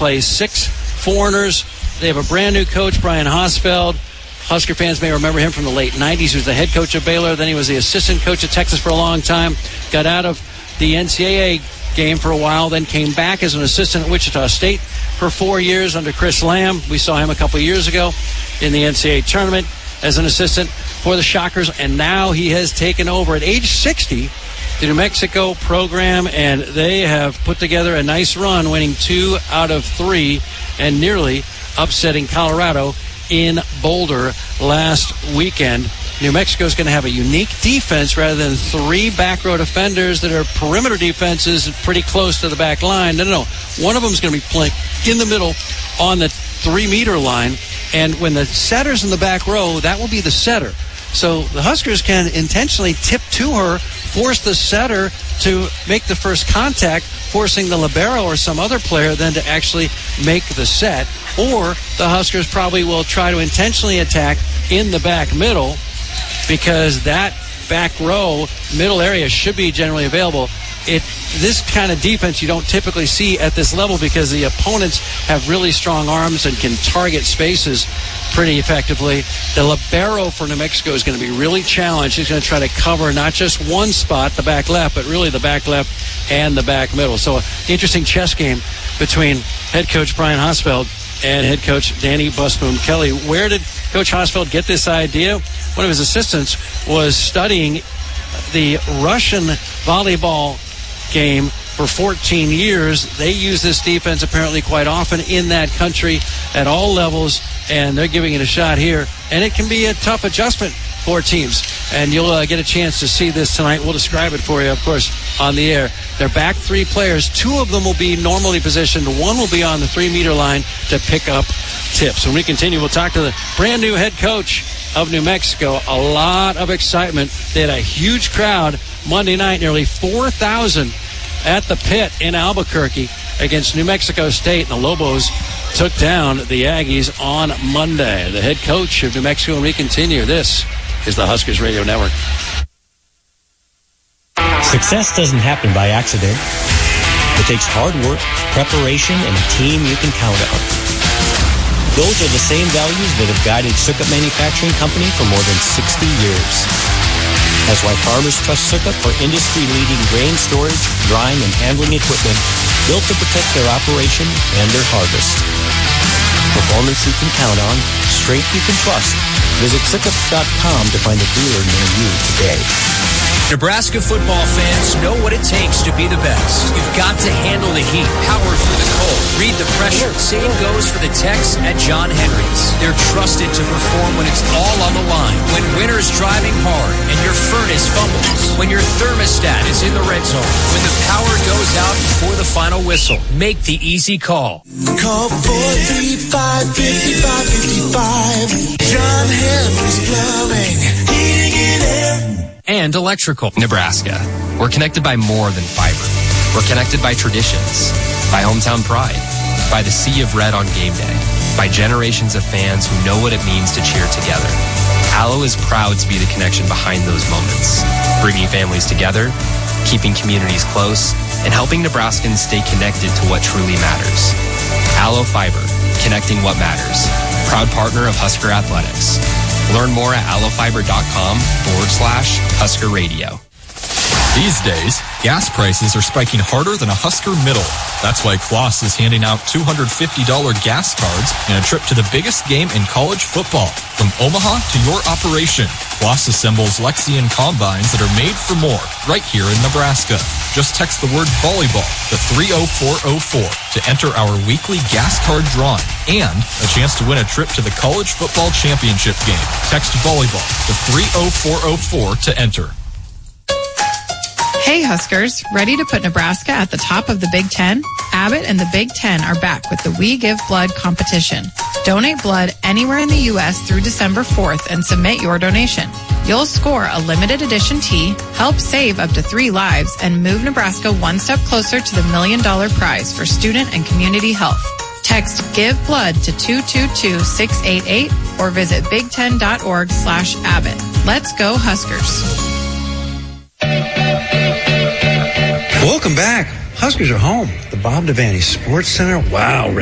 play 6 foreigners. They have a brand new coach, Brian Hosfeld. Husker fans may remember him from the late 90s. He was the head coach of Baylor. Then he was the assistant coach at Texas for a long time. Got out of the NCAA game for a while, then came back as an assistant at Wichita State for 4 years under Chris Lamb. We saw him a couple years ago in the NCAA tournament as an assistant for the Shockers, and now he has taken over at age 60 the New Mexico program, and they have put together a nice run, winning 2 out of 3 and nearly upsetting Colorado in Boulder last weekend. New Mexico is going to have a unique defense rather than 3 back row defenders that are perimeter defenses pretty close to the back line. No. One of them is going to be playing in the middle on the 3-meter line, and when the setter's in the back row, that will be the setter. So the Huskers can intentionally tip to her, force the setter to make the first contact, forcing the libero or some other player then to actually make the set. Or the Huskers probably will try to intentionally attack in the back middle, because that back row middle area should be generally available. This kind of defense you don't typically see at this level, because the opponents have really strong arms and can target spaces pretty effectively. The libero for New Mexico is going to be really challenged. He's going to try to cover not just one spot, the back left, but really the back left and the back middle. So an interesting chess game between head coach Brian Hosfeld and head coach Danny Busboom Kelly. Where did Coach Hosfeld get this idea? One of his assistants was studying the Russian volleyball game for 14 years. They use this defense apparently quite often in that country at all levels, and they're giving it a shot here. And it can be a tough adjustment for teams. And you'll get a chance to see this tonight. We'll describe it for you, of course, on the air. They're back 3 players. 2 of them will be normally positioned. 1 will be on the 3-meter line to pick up tips. When we continue, we'll talk to the brand new head coach of New Mexico. A lot of excitement. They had a huge crowd Monday night, nearly 4,000 at the Pit in Albuquerque against New Mexico State, and the Lobos took down the Aggies on Monday. The head coach of New Mexico, and we continue. This is the Huskers Radio Network. Success doesn't happen by accident. It takes hard work, preparation, and a team you can count on. Those are the same values that have guided Sukup Manufacturing Company for more than 60 years. That's why farmers trust Sukup for industry-leading grain storage, drying, and handling equipment built to protect their operation and their harvest. Performance you can count on, strength you can trust. Visit Sukup.com to find a dealer near you today. Nebraska football fans know what it takes to be the best. You've got to handle the heat, power through the cold, read the pressure. Same goes for the techs at John Henry's. They're trusted to perform when it's all on the line. When winter's driving hard and your furnace fumbles. When your thermostat is in the red zone. When the power goes out before the final whistle. Make the easy call. Call 435-5555. John Henry's Plumbing, Heating and Air. And electrical. Nebraska. We're connected by more than fiber. We're connected by traditions, by hometown pride, by the sea of red on game day, by generations of fans who know what it means to cheer together. Allo is proud to be the connection behind those moments, bringing families together, keeping communities close, and helping Nebraskans stay connected to what truly matters. Allo Fiber, connecting what matters. Proud partner of Husker Athletics. Learn more at allofiber.com/Husker Radio. These days, gas prices are spiking harder than a Husker middle. That's why Kloss is handing out $250 gas cards and a trip to the biggest game in college football. From Omaha to your operation, Kloss assembles Lexian combines that are made for more right here in Nebraska. Just text the word volleyball to 30404 to enter our weekly gas card drawing and a chance to win a trip to the college football championship game. Text volleyball to 30404 to enter. Hey Huskers, ready to put Nebraska at the top of the Big Ten? Abbott and the Big Ten are back with the We Give Blood competition. Donate blood anywhere in the U.S. through December 4th and submit your donation. You'll score a limited edition tee, help save up to 3 lives, and move Nebraska one step closer to the $1 million prize for student and community health. Text Give Blood to 222-688 or visit big10.org/Abbott. Let's go Huskers. Welcome back. Huskers are home. The Bob Devaney Sports Center. Wow.